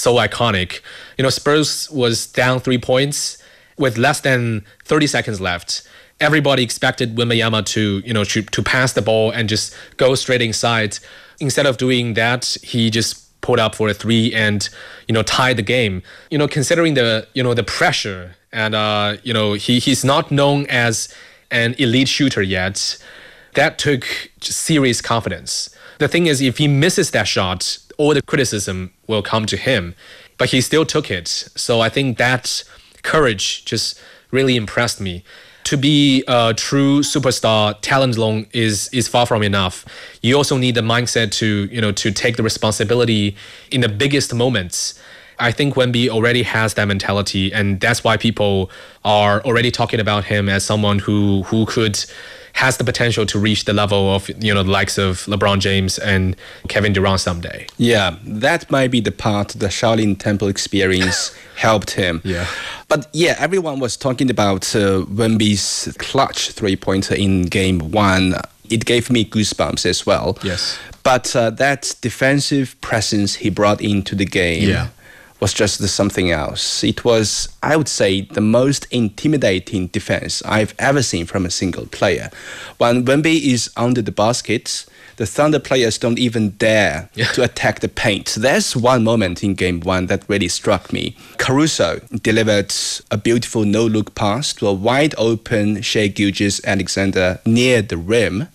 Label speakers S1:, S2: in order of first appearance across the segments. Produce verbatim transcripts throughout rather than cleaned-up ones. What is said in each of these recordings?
S1: so iconic. You know, Spurs was down three points with less than thirty seconds left. Everybody expected Wembanyama to, you know, to, to pass the ball and just go straight inside. Instead of doing that, he just pulled up for a three and, you know, tied the game. You know, considering the, you know, the pressure and, uh, you know, he he's not known as an elite shooter yet. That took serious confidence. The thing is, if he misses that shot, all the criticism will come to him. But he still took it. So I think that courage just really impressed me. To be a true superstar, talent alone is is far from enough. You also need the mindset to, you know, to take the responsibility in the biggest moments. I think Wemby already has that mentality, and that's why people are already talking about him as someone who who could has the potential to reach the level of, you know, the likes of LeBron James and Kevin Durant someday.
S2: Yeah, that might be the part the Shaolin Temple experience helped him.
S1: Yeah.
S2: But yeah, everyone was talking about uh, Wemby's clutch three-pointer in game one. It gave me goosebumps as well.
S1: Yes.
S2: But uh, that defensive presence he brought into the game
S1: yeah.
S2: was just something else. It was, I would say, the most intimidating defense I've ever seen from a single player. When Wemby is under the basket, the Thunder players don't even dare
S1: yeah.
S2: to attack the paint. There's one moment in game one that really struck me. Caruso delivered a beautiful no-look pass to a wide-open Shai Gilgeous-Alexander near the rim.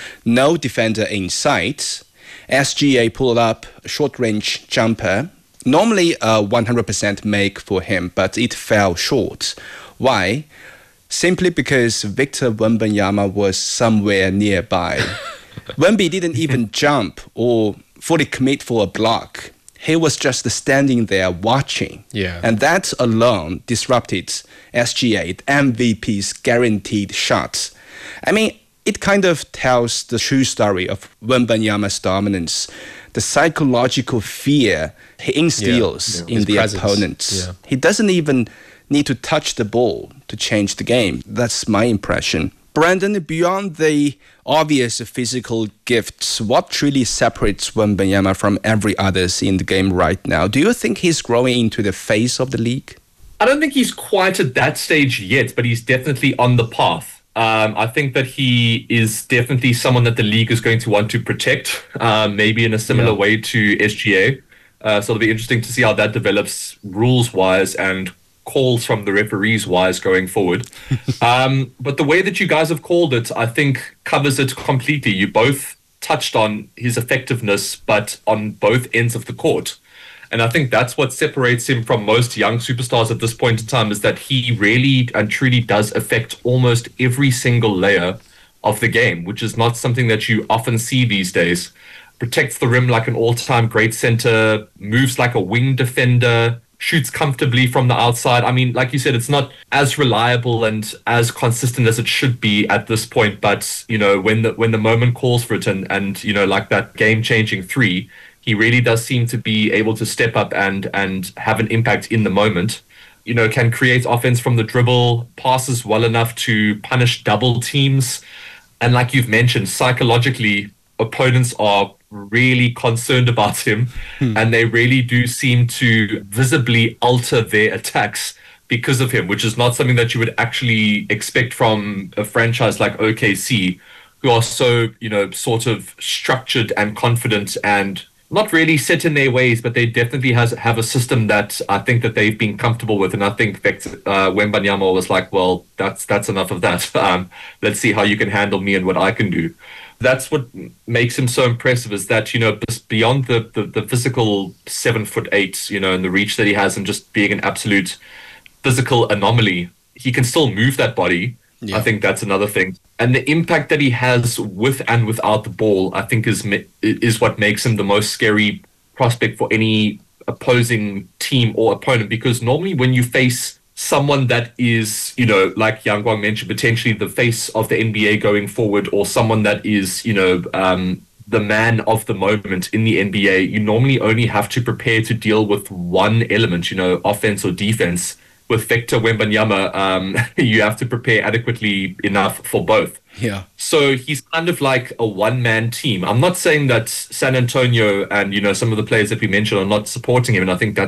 S2: No defender in sight. S G A pulled up a short-range jumper. Normally a one hundred percent make for him, but it fell short. Why? Simply because Victor Wembanyama was somewhere nearby. Wemby didn't even jump or fully commit for a block. He was just standing there watching.
S1: Yeah.
S2: And that alone disrupted S G A, M V P's guaranteed shots. I mean, it kind of tells the true story of Wembanyama's dominance, the psychological fear he instills
S1: yeah, yeah.
S2: in
S1: His
S2: the
S1: presence.
S2: opponents.
S1: Yeah.
S2: He doesn't even need to touch the ball to change the game. That's my impression. Brandon, beyond the obvious physical gifts, what truly separates Wembanyama from every others in the game right now? Do you think he's growing into the face of the league?
S3: I don't think he's quite at that stage yet, but he's definitely on the path. Um, I think that he is definitely someone that the league is going to want to protect, um, maybe in a similar
S2: Yeah.
S3: way to S G A. Uh, so it'll be interesting to see how that develops rules-wise and calls from the referees-wise going forward. um, but the way that you guys have called it, I think, covers it completely. You both touched on his effectiveness, but on both ends of the court. And I think that's what separates him from most young superstars at this point in time, is that he really and truly does affect almost every single layer of the game, which is not something that you often see these days. Protects the rim like an all-time great center, moves like a wing defender, shoots comfortably from the outside. I mean, like you said, it's not as reliable and as consistent as it should be at this point, but, you know, when the when the moment calls for it and, and you know, like that game-changing three, he really does seem to be able to step up and and have an impact in the moment. You know, can create offense from the dribble, passes well enough to punish double teams. And like you've mentioned, psychologically, opponents are really concerned about him, hmm. and they really do seem to visibly alter their attacks because of him, which is not something that you would actually expect from a franchise like O K C, who are so, you know, sort of structured and confident and not really set in their ways, but they definitely has have a system that I think that they've been comfortable with. And I think uh, Wembanyama was like, well, that's that's enough of that. Um, let's see how you can handle me and what I can do. That's what makes him so impressive, is that, you know, beyond the, the, the physical seven foot eight, you know, and the reach that he has and just being an absolute physical anomaly, he can still move that body. Yeah. I think that's another thing. And the impact that he has with and without the ball, I think is is what makes him the most scary prospect for any opposing team or opponent. Because normally when you face someone that is, you know, like Yang Guang mentioned, potentially the face of the N B A going forward, or someone that is, you know, um, the man of the moment in the N B A, you normally only have to prepare to deal with one element, you know, offense or defense. With Victor Wembanyama, um, you have to prepare adequately enough for both.
S2: Yeah.
S3: So he's kind of like a one-man team. I'm not saying that San Antonio and, you know, some of the players that we mentioned are not supporting him, and I think that